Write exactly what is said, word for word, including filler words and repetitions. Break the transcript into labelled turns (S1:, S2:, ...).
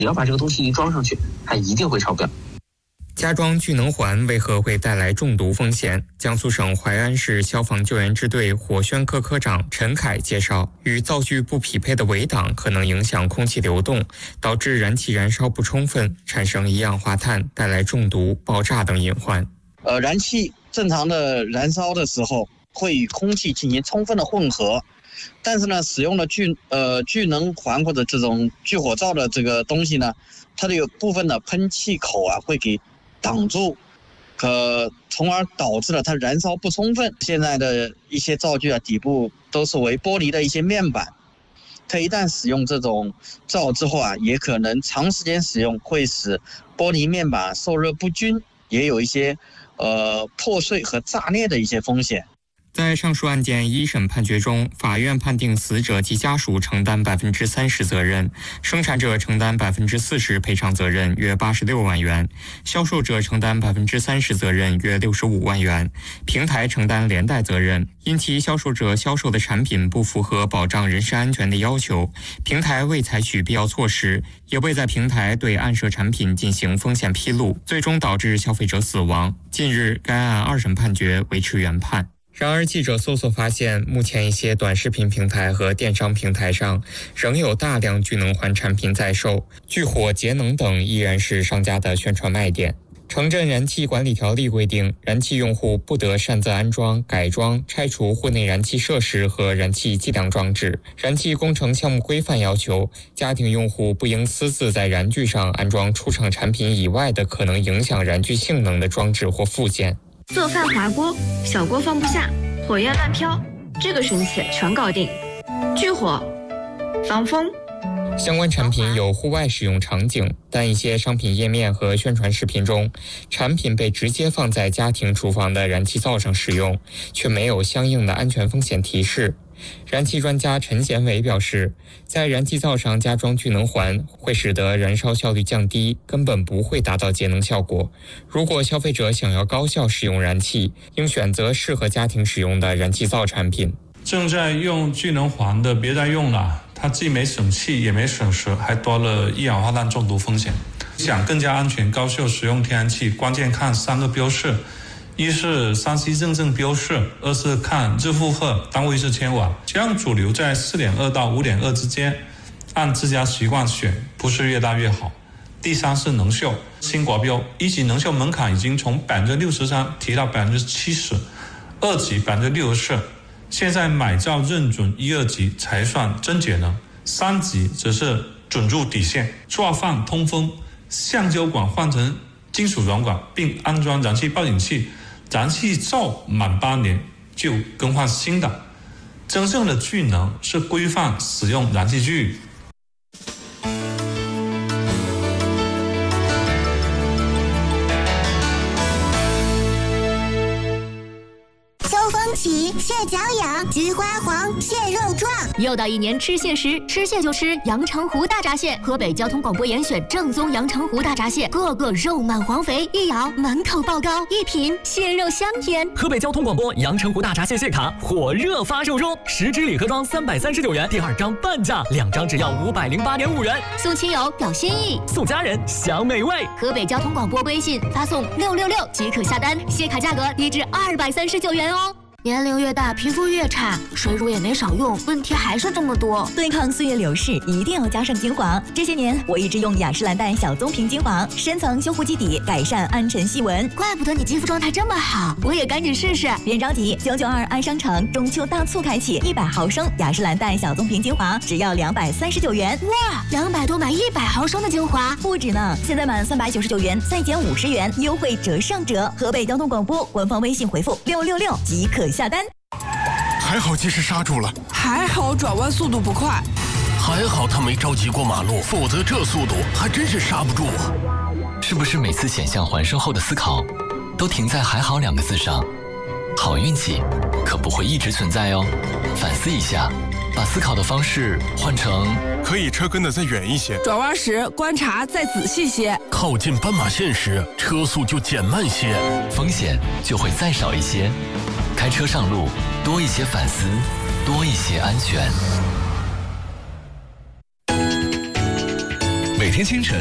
S1: 只要把这个东西一装上去，它一定会超标。
S2: 加装聚能环为何会带来中毒风险？江苏省淮安市消防救援支队火宣科科长陈凯介绍，与灶具不匹配的围挡可能影响空气流动，导致燃气燃烧不充分，产生一氧化碳，带来中毒、爆炸等隐患。
S3: 呃，燃气正常的燃烧的时候，会与空气进行充分的混合，但是呢，使用了聚呃聚能环或者这种聚火灶的这个东西呢，它的有部分的喷气口啊会给挡住，可从而导致了它燃烧不充分。现在的一些灶具啊，底部都是为玻璃的一些面板，它一旦使用这种灶之后啊，也可能长时间使用会使玻璃面板受热不均，也有一些呃破碎和炸裂的一些风险。
S2: 在上述案件一审判决中，法院判定死者及家属承担百分之三十责任，生产者承担百分之四十赔偿责任，约八十六万元；销售者承担百分之三十责任，约六十五万元；平台承担连带责任，因其销售者销售的产品不符合保障人身安全的要求，平台未采取必要措施，也未在平台对暗设产品进行风险披露，最终导致消费者死亡。近日，该案二审判决维持原判。然而，记者搜索发现，目前一些短视频平台和电商平台上仍有大量聚能环产品在售，聚火、节能等依然是商家的宣传卖点。城镇燃气管理条例规定，燃气用户不得擅自安装、改装、拆除户内燃气设施和燃气计量装置。燃气工程项目规范要求，家庭用户不应私自在燃具上安装出厂产品以外的可能影响燃具性能的装置或附件。
S4: 做饭滑锅，小锅放不下，火焰乱飘，这个神器全搞定。聚火、防风。
S2: 相关产品有户外使用场景，但一些商品页面和宣传视频中，产品被直接放在家庭厨房的燃气灶上使用，却没有相应的安全风险提示。燃气专家陈贤伟表示，在燃气灶上加装聚能环会使得燃烧效率降低，根本不会达到节能效果。如果消费者想要高效使用燃气，应选择适合家庭使用的燃气灶产品。
S5: 正在用聚能环的别再用了，它既没省气也没省时，还多了一氧化碳中毒风险。想更加安全高效使用天然气，关键看三个标示，一是三 C 认证标示，二是看日负荷，单位是千瓦，将主流在 四点二 到 五点二 之间，按自家习惯选，不是越大越好。第三是能效，新国标一级能效门槛已经从 百分之六十三 提到 百分之七十， 二级 百分之六十四， 现在买灶认准一二级才算真节能，三级则是准入底线。做饭通风，橡胶管换成金属软管，并安装燃气报警器，燃气灶满八年就更换新的。真正的聚能是规范使用燃气具。
S6: 起蟹脚痒、菊花黄、蟹肉壮。
S7: 又到一年吃蟹时，吃蟹就吃阳澄湖大闸蟹。河北交通广播严选正宗阳澄湖大闸蟹，个个肉满黄肥，一咬满口爆膏，一品蟹肉香甜。
S8: 河北交通广播阳澄湖大闸蟹蟹卡火热发售中，十支礼盒装三百三十九元，第二张半价，两张只要五百零八点五元。
S7: 送亲友表心意，
S8: 送家人享美味。
S7: 河北交通广播微信发送六六六即可下单，蟹卡价格低至二百三十九元哦。
S9: 年龄越大，皮肤越差，水乳也没少用，问题还是这么多。
S10: 对抗岁月流逝，一定要加上精华。这些年，我一直用雅诗兰黛小棕瓶精华，深层修护基底，改善暗沉细纹。
S9: 怪不得你肌肤状态这么好，我也赶紧试试。
S10: 别着急，九九二爱商城中秋大促开启，一百毫升雅诗兰黛小棕瓶精华只要两百三十九元。
S9: 哇，两百多买一百毫升的精华，
S10: 不止呢！现在满三百九十九元再减五十元，优惠折上折。河北交通广播官方微信回复六六六即可下单。
S11: 还好及时刹住了，
S12: 还好转弯速度不快，
S11: 还好他没着急过马路，否则这速度还真是刹不住啊！
S13: 是不是每次险象环生后的思考都停在还好两个字上？好运气可不会一直存在哦，反思一下，把思考的方式换成
S11: 可以车跟得再远一些，
S12: 转弯时观察再仔细些，
S11: 靠近斑马线时车速就减慢些，
S13: 风险就会再少一些。开车上路，多一些反思，多一些安全。
S14: 每天清晨